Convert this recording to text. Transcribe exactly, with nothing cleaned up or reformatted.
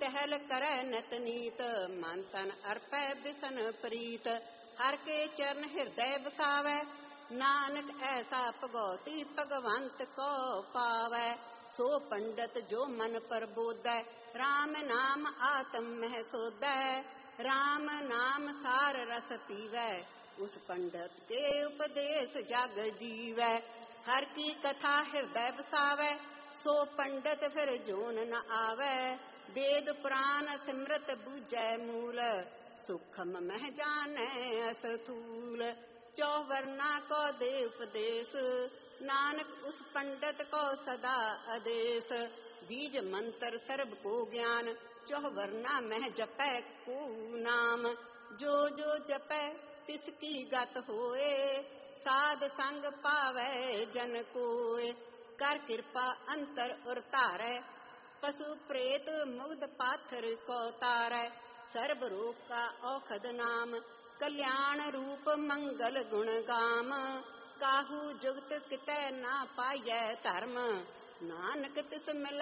टहल करੈ नित नीत, मन तन अर्पै बिसन प्रीत। हर के चरण हृदय बसावै, नानक ऐसा भगौती भगवंत को पावै। सो पंडित जो मन प्रबोधै, राम नाम आत्म मह सोधै। राम नाम सार रस पीवै, उस पंडित के उपदेश जग जीवै। हर की कथा हृदय बसावै, सो पंडित फिर जोन न आवै। वेद पुराण सिमरत बूझै मूल, सूक्ष्म मह जानै अस्थूल। चौवर्णा को दे उपदेश, नानक उस पंडित को सदा आदेश। बीज मंत्र सर्ब को ज्ञान, चौवर्णा मह जपै को नाम। जो जो जपै तिसकी गत होए, साध संग पावै जन कोय। कर कृपा अंतर उर धारै, पशु प्रेत मुग्ध पाथर को तारै। सर्ब रोग का औषध नाम, कल्याण रूप मंगल गुण गाम। काहू जुगत कितै ना पाइयै धर्म, नानक तिस मिलै